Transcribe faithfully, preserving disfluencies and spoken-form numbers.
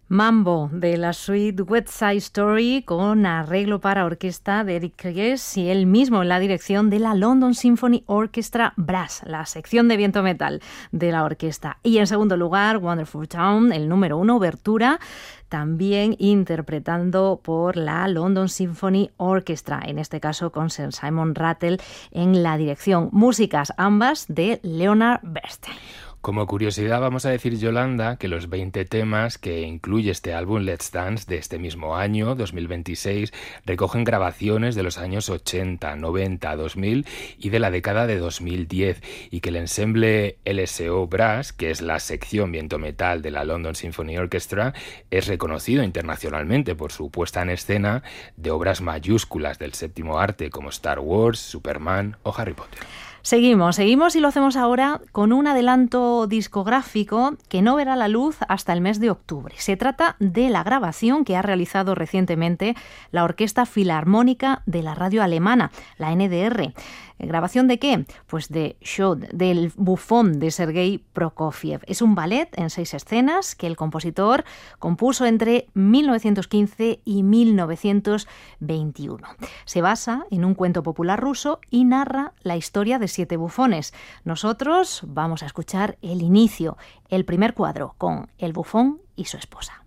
Mambo de la suite West Side Story con arreglo para orquesta de Eric Krieges y él mismo en la dirección de la London Symphony Orchestra Brass, la sección de viento metal de la orquesta. Y en segundo lugar, Wonderful Town, el número uno, Obertura, también interpretando por la London Symphony Orchestra, en este caso con Sir Simon Rattle en la dirección. Músicas ambas de Leonard Bernstein. Como curiosidad vamos a decir, Yolanda, que los veinte temas que incluye este álbum Let's Dance de este mismo año, dos mil veintiséis, recogen grabaciones de los años ochenta, noventa, dos mil y de la década de dos mil diez, y que el ensemble L S O Brass, que es la sección viento metal de la London Symphony Orchestra, es reconocido internacionalmente por su puesta en escena de obras mayúsculas del séptimo arte como Star Wars, Superman o Harry Potter. Seguimos, seguimos y lo hacemos ahora con un adelanto discográfico que no verá la luz hasta el mes de octubre. Se trata de la grabación que ha realizado recientemente la Orquesta Filarmónica de la radio alemana, la N D R. ¿Grabación de qué? Pues de Shod, del Bufón de Sergei Prokofiev. Es un ballet en seis escenas que el compositor compuso entre mil novecientos quince y mil novecientos veintiuno. Se basa en un cuento popular ruso y narra la historia de siete bufones. Nosotros vamos a escuchar el inicio, el primer cuadro, con el bufón y su esposa.